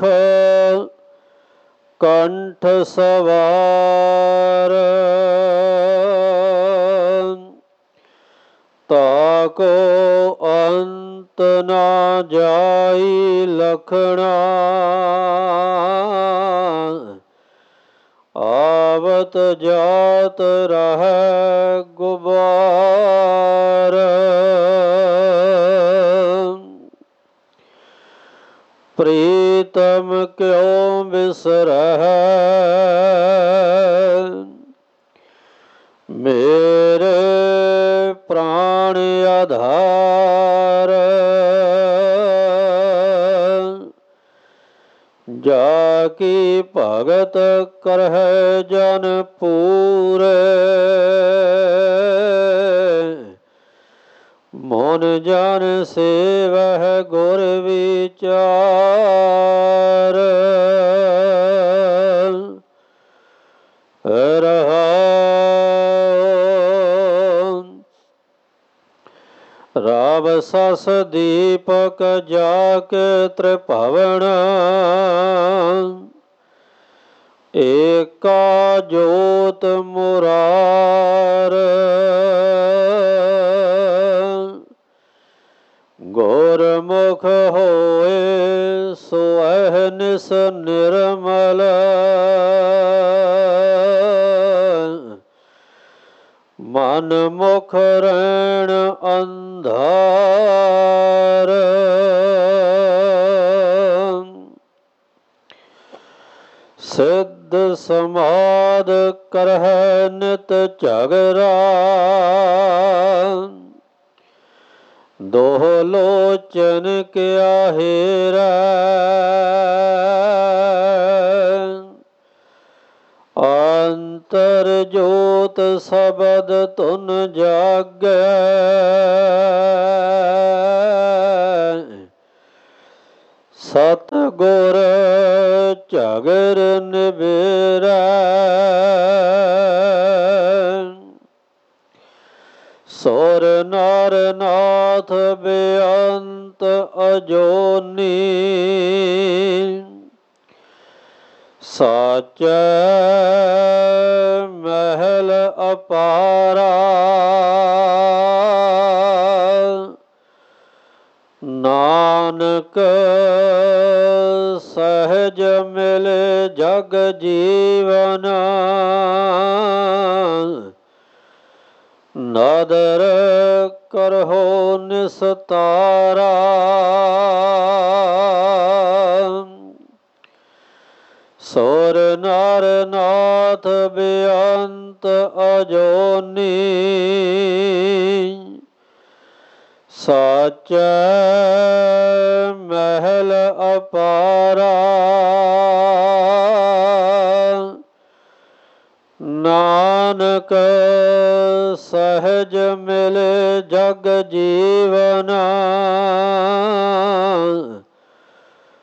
ਕੰਠ ਸਵਾਰ ਤਾਕੋ ਅੰਤ ਨਾ ਜਾਈ ਲਖਣਾ ਆਵਤ ਜਾਤ ਰਹਿ ਗੁਬਾਰ ਪ੍ਰੀਤਮ ਕਿਉ ਬਿਸਰਹਿ ਮੇਰੇ ਪ੍ਰਾਣ ਆਧਾਰ ਜਾ ਕੀ ਭਗਤ ਕਰਹਿ ਜਨ ਪੂਰੇ ਮਨ ਜਨ ਸੇਵਹਿ ਗੁਰ ਵਿਚਾਰ ਰਾਵ ਸਸ ਦੀਪਕ ਜਾ ਕੇ ਤ੍ਰਿਭਵਨ ਏਕਾ ਜੋਤ ਮੁਰਾਰ ਗੁਰਮੁਖ ਹੋਏ ਸੋ ਅਹਨਿਸ ਨਿਰਮਲ ਮਨ ਮੁਖ ਰਹਿਣ ਅੰਧਾਰ ਸਿੱਧ ਸਮਾਧ ਕਰਹਿ ਨਿਤ ਝਗਰਾ ਦੋਹ ਲੋਚਨ ਕਿਆ ਹੇਰਾ ਅੰਤਰ ਜੋਤ ਸਬਦ ਧੁਨ ਜਾਗੈ ਸਤਿਗੁਰ ਝਗਰ ਨਿਬੇਰੈ ਸੁਰ ਨਰ ਨਾਥ ਬੇਅੰਤ ਅਜੋਨੀ ਸਾਚੈ ਮਹਿਲ ਅਪਾਰਾ ਨਾਨਕ ਸਹਿਜ ਮਿਲੇ ਜਗ ਜੀਵਨ ਨਾਦਰ ਕਰਹੁ ਨਿਸਤਾਰਾ ਸੁਰ ਨਰ ਨਾਥ ਬੇਅੰਤ ਅਜੋਨੀ ਸਾਚੈ ਮਹਿਲ ਅਪਾਰਾ ਨਾਨਕ ਸਹਿਜ ਮਿਲੇ ਜਗ ਜੀਵਨ